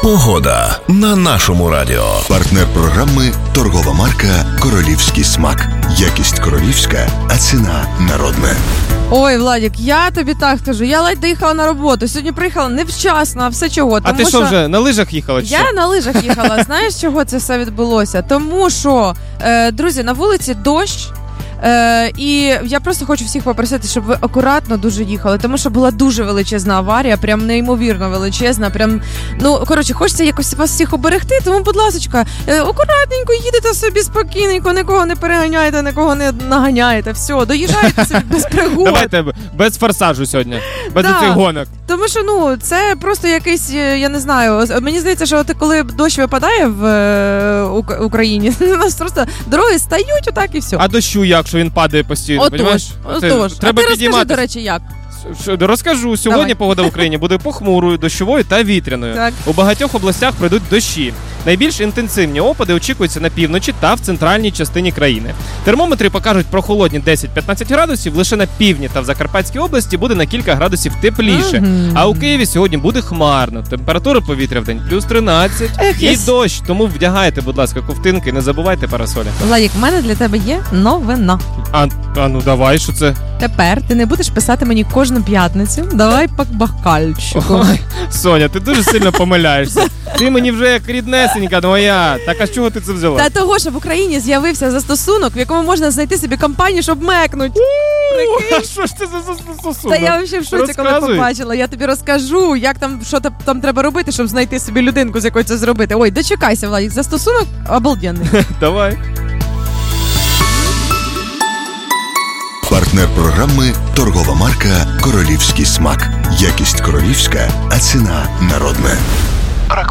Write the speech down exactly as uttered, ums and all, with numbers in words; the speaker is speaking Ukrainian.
Погода на нашому радіо. Партнер програми – торгова марка «Королівський смак». Якість королівська, а ціна народна. Ой, Владик, я тобі так скажу, я ледь доїхала на роботу. Сьогодні приїхала невчасно, а все чого? Тому, а ти що, що вже на лижах їхала? Чи я що? на лижах їхала. Знаєш, чого це все відбулося? Тому що, е, друзі, на вулиці дощ. Е, і я просто хочу всіх попросити, щоб ви акуратно дуже їхали, тому що була дуже величезна аварія, прям неймовірно величезна, прям, ну, коротше, хочеться якось вас всіх оберегти, тому, будь ласочка, е, акуратненько їдете собі спокійненько, нікого не переганяєте, нікого не наганяєте, все, доїжджаєте собі без пригод. Давайте без форсажу сьогодні, без да. цих гонок. Тому що, ну, це просто якийсь, я не знаю, мені здається, що от коли дощ випадає в е, Україні, у нас просто дороги стають отак і все. А дощу як, що він падає постійно, отож, отож. Треба а ти підіймати. Розкажи, до речі, як? Розкажу. Сьогодні Давай. Погода в Україні буде похмурою, дощовою та вітряною. Так. У багатьох областях пройдуть дощі. Найбільш інтенсивні опади очікуються на півночі та в центральній частині країни. Термометри покажуть прохолодні десять-п'ятнадцять градусів, лише на півдні та в Закарпатській області буде на кілька градусів тепліше. Mm-hmm. А у Києві сьогодні буде хмарно. Температура повітря в день плюс тринадцять. Ех, і єс. Дощ. Тому вдягайте, будь ласка, ковтинки і не забувайте парасолі. Владик, в мене для тебе є новина. А, а ну давай, що це? Тепер ти не будеш писати мені кожну п'ятницю. Давай по бахкальчику. Ой, Соня, ти дуже сильно помиляєшся. Ти мені вже як ріднесенька моя. Так а з чого ти це взяла? Та того, що в Україні з'явився застосунок, в якому можна знайти собі компанію, щоб мекнуть. Прикинь? Що ж це за застосунок? Та я взагалі в шоці, коли побачила. Я тобі розкажу, як там, що там треба робити, щоб знайти собі людинку, з якою це зробити. Ой, дочекайся, Владик, застосунок обалденний. Давай. Партнер програми – торгова марка «Королівський смак». Якість королівська, а ціна народна.